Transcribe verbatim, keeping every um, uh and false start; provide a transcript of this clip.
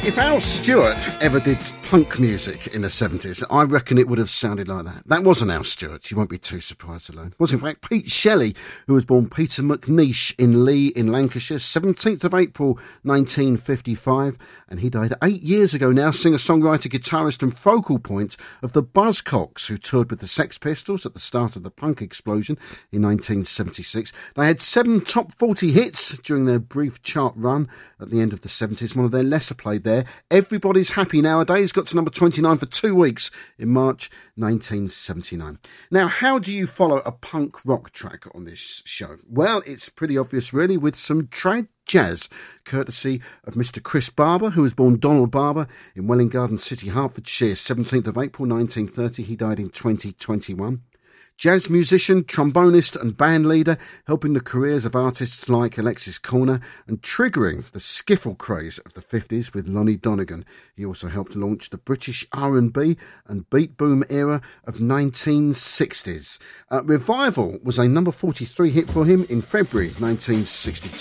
If Al Stewart ever did punk music in the seventies, I reckon it would have sounded like that. That wasn't Al Stewart, you won't be too surprised to learn. It was in fact Pete Shelley, who was born Peter McNeish in Lee in Lancashire, seventeenth of April nineteen fifty-five, and he died eight years ago now, singer-songwriter, guitarist and focal point of the Buzzcocks, who toured with the Sex Pistols at the start of the punk explosion in nineteen seventy-six. They had seven top forty hits during their brief chart run at the end of the seventies, one of their lesser played there. Everybody's Happy Nowadays got to number twenty-nine for two weeks in March nineteen seventy-nine. Now, how do you follow a punk rock track on this show? Well, it's pretty obvious really, with some trad jazz, courtesy of Mister Chris Barber, who was born Donald Barber in Welwyn Garden City, Hertfordshire, seventeenth of April nineteen thirty. He died in twenty twenty-one. Jazz musician, trombonist and band leader, helping the careers of artists like Alexis Corner and triggering the skiffle craze of the fifties with Lonnie Donegan. He also helped launch the British R and B and beat boom era of nineteen sixties. Uh, Revival was a number forty-three hit for him in February nineteen sixty-two.